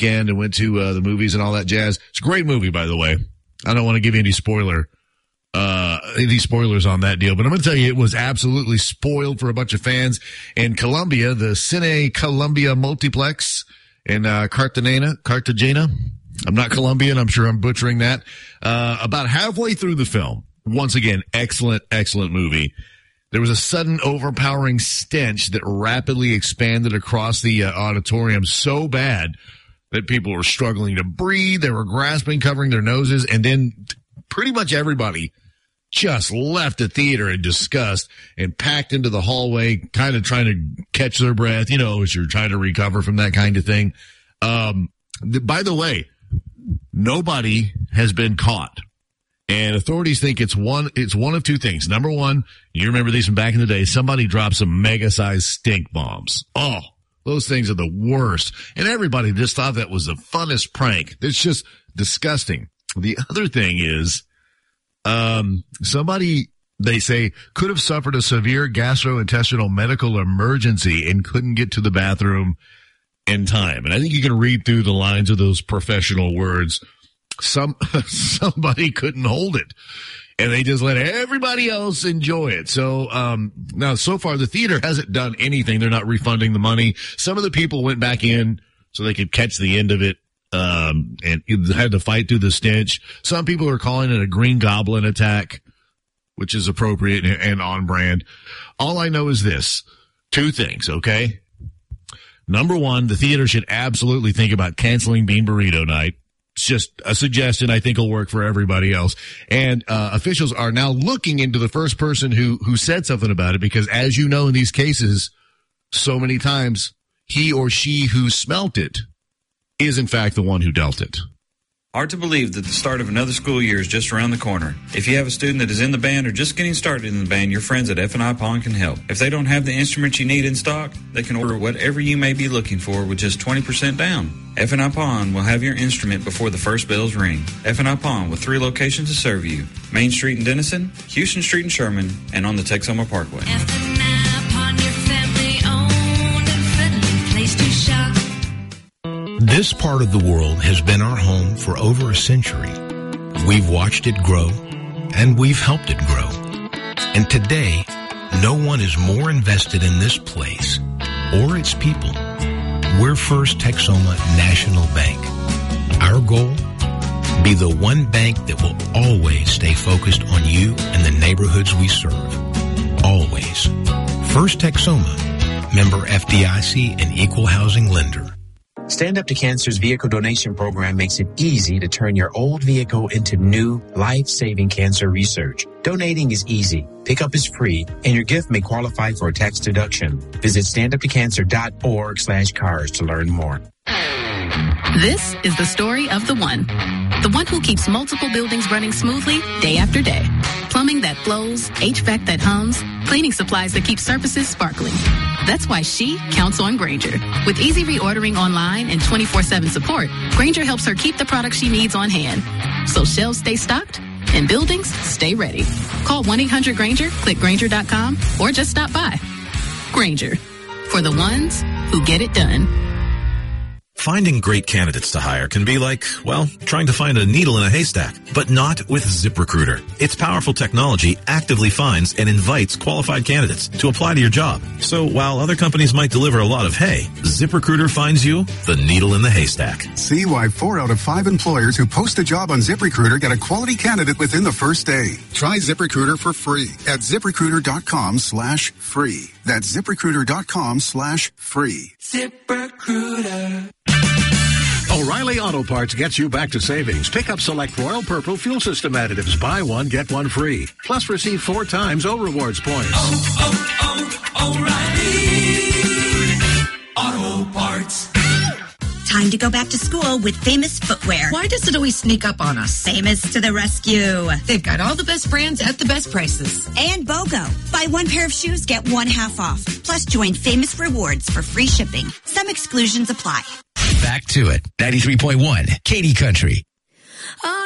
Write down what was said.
weekend and went to the movies and all that jazz. It's a great movie, by the way. I don't want to give you any spoilers on that deal, but I'm going to tell you it was absolutely spoiled for a bunch of fans in Colombia, the Cine Colombia Multiplex in Cartagena. I'm not Colombian. I'm sure I'm butchering that. About halfway through the film, once again, excellent movie. There was a sudden overpowering stench that rapidly expanded across the auditorium so bad that people were struggling to breathe. They were grasping, covering their noses, and then pretty much everybody just left the theater in disgust and packed into the hallway, kind of trying to catch their breath, as you're trying to recover from that kind of thing. By the way, nobody has been caught. And authorities think it's one of two things. Number one, you remember these from back in the day, somebody dropped some mega-sized stink bombs. Oh, those things are the worst. And everybody just thought that was the funnest prank. It's just disgusting. The other thing is, somebody, they say, could have suffered a severe gastrointestinal medical emergency and couldn't get to the bathroom in time. And I think you can read through the lines of those professional words. Somebody couldn't hold it, and they just let everybody else enjoy it. So now, so far, the theater hasn't done anything. They're not refunding the money. Some of the people went back in so they could catch the end of it, and had to fight through the stench. Some people are calling it a Green Goblin attack, which is appropriate and on brand. All I know is this: two things, okay? Number one, the theater should absolutely think about canceling Bean Burrito Night. It's just a suggestion I think will work for everybody else. And officials are now looking into the first person who said something about it, because as you know, in these cases, so many times he or she who smelt it is in fact the one who dealt it. Hard to believe that the start of another school year is just around the corner. If you have a student that is in the band or just getting started in the band, your friends at F&I Pawn can help. If they don't have the instruments you need in stock, they can order whatever you may be looking for with just 20% down. F&I Pawn will have your instrument before the first bells ring. F&I Pawn with 3 locations to serve you: Main Street in Denison, Houston Street in Sherman, and on the Texoma Parkway. F&I Pawn, your family-owned and friendly place to shop. This part of the world has been our home for over a century. We've watched it grow, and we've helped it grow. And today, no one is more invested in this place or its people. We're First Texoma National Bank. Our goal? Be the one bank that will always stay focused on you and the neighborhoods we serve. Always. First Texoma, member FDIC and equal housing lender. Stand Up to Cancer's vehicle donation program makes it easy to turn your old vehicle into new, life-saving cancer research. Donating is easy, pickup is free, and your gift may qualify for a tax deduction. Visit standuptocancer.org/cars to learn more. This is the story of the one who keeps multiple buildings running smoothly day after day. Plumbing that flows, HVAC that hums, cleaning supplies that keep surfaces sparkling. That's why she counts on Grainger. With easy reordering online and 24/7 support, Grainger helps her keep the products she needs on hand, so shelves stay stocked and buildings stay ready. Call 1-800-GRAINGER, click Grainger.com, or just stop by. Grainger, for the ones who get it done. Finding great candidates to hire can be like, well, trying to find a needle in a haystack, but not with ZipRecruiter. Its powerful technology actively finds and invites qualified candidates to apply to your job. So while other companies might deliver a lot of hay, ZipRecruiter finds you the needle in the haystack. See why 4 out of 5 employers who post a job on ZipRecruiter get a quality candidate within the first day. Try ZipRecruiter for free at ZipRecruiter.com/free. That's ZipRecruiter.com/free. ZipRecruiter. O'Reilly Auto Parts gets you back to savings. Pick up select Royal Purple fuel system additives. Buy one, get one free. Plus receive 4 times O Rewards points. O'Reilly Auto Parts. Time to go back to school with Famous Footwear. Why does it always sneak up on us? Famous to the rescue. They've got all the best brands at the best prices. And BOGO. Buy 1 pair of shoes, get 1 half off. Plus join Famous Rewards for free shipping. Some exclusions apply. Back to it. 93.1 Katy Country.